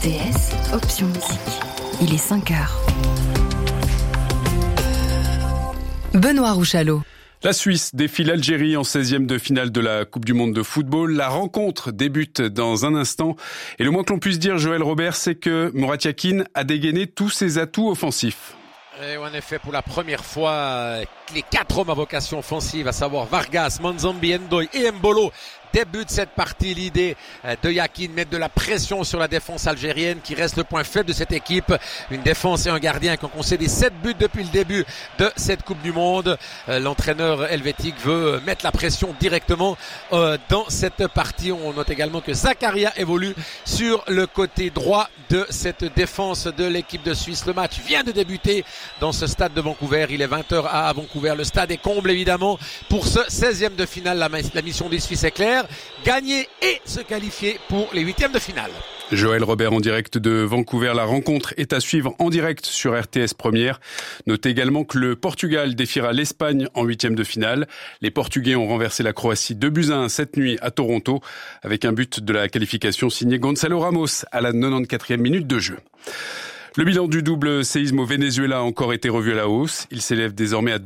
RTS, option musique. Il est 5h. Benoît Rouchalot. La Suisse défie l'Algérie en 16e de finale de la Coupe du Monde de football. La rencontre débute dans un instant. Et le moins que l'on puisse dire, Joël Robert, c'est que Murat Yakin a dégainé tous ses atouts offensifs. Et en effet, pour la première fois, les 4 hommes à vocation offensive, à savoir Vargas, Manzambi, Ndoye et Mbolo, débutent cette partie. L'idée de Yakin mettre de la pression sur la défense algérienne qui reste le point faible de cette équipe. Une défense et un gardien qui ont concédé 7 buts depuis le début de cette Coupe du Monde. L'entraîneur helvétique veut mettre la pression directement dans cette partie. On note également que Zakaria évolue sur le côté droit de cette défense de l'équipe de Suisse. Le match vient de débuter dans ce stade de Vancouver. Il est 20h à Vancouver. Le stade est comble évidemment. Pour ce 16e de finale, la mission des Suisses est claire. Gagner et se qualifier pour les 8e de finale. Joël Robert en direct de Vancouver. La rencontre est à suivre en direct sur RTS Première. Notez également que le Portugal défiera l'Espagne en 8e de finale. Les Portugais ont renversé la Croatie 2-1 cette nuit à Toronto avec un but de la qualification signé Gonzalo Ramos à la 94e minute de jeu. Le bilan du double séisme au Venezuela a encore été revu à la hausse. Il s'élève désormais à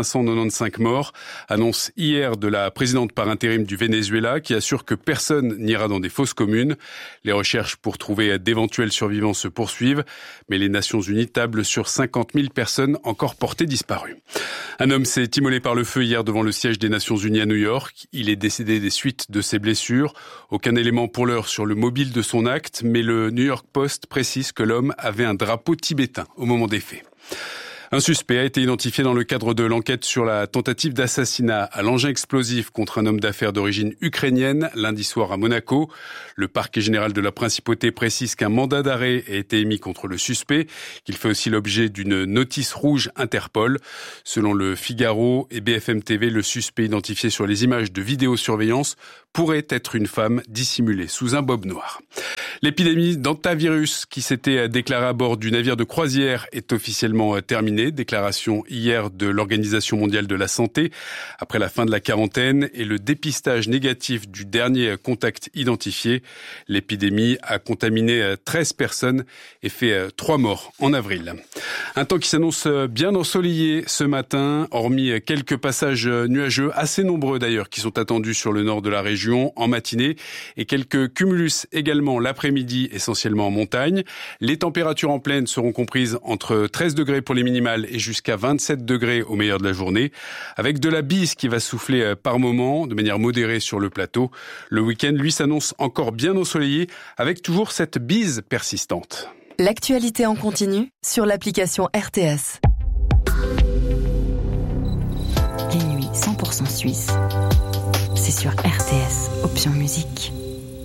2595 morts. Annonce hier de la présidente par intérim du Venezuela qui assure que personne n'ira dans des fosses communes. Les recherches pour trouver d'éventuels survivants se poursuivent, mais les Nations Unies tablent sur 50 000 personnes encore portées disparues. Un homme s'est immolé par le feu hier devant le siège des Nations Unies à New York. Il est décédé des suites de ses blessures. Aucun élément pour l'heure sur le mobile de son acte, mais le New York Post précise que l'homme avait un drapeau tibétain au moment des faits. Un suspect a été identifié dans le cadre de l'enquête sur la tentative d'assassinat à l'engin explosif contre un homme d'affaires d'origine ukrainienne lundi soir à Monaco. Le parquet général de la principauté précise qu'un mandat d'arrêt a été émis contre le suspect, qu'il fait aussi l'objet d'une notice rouge Interpol. Selon le Figaro et BFM TV, le suspect identifié sur les images de vidéosurveillance pourrait être une femme dissimulée sous un bob noir. L'épidémie d'hantavirus qui s'était déclarée à bord du navire de croisière est officiellement terminée. Déclaration hier de l'Organisation mondiale de la santé. Après la fin de la quarantaine et le dépistage négatif du dernier contact identifié, l'épidémie a contaminé 13 personnes et fait 3 morts en avril. Un temps qui s'annonce bien ensoleillé ce matin, hormis quelques passages nuageux, assez nombreux d'ailleurs, qui sont attendus sur le nord de la région en matinée et quelques cumulus également l'après-midi, essentiellement en montagne. Les températures en plaine seront comprises entre 13 degrés pour les minimales et jusqu'à 27 degrés au meilleur de la journée, avec de la bise qui va souffler par moments, de manière modérée sur le plateau. Le week-end, lui, s'annonce encore bien ensoleillé, avec toujours cette bise persistante. L'actualité en continu sur l'application RTS. Les nuits 100% suisses, c'est sur RTS, option musique.